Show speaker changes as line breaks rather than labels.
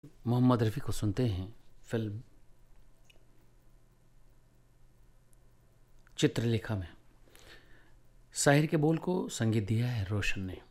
मोहम्मद रफ़ी को सुनते हैं फिल्म चित्रलेखा में। शायर के बोल को संगीत दिया है रोशन ने।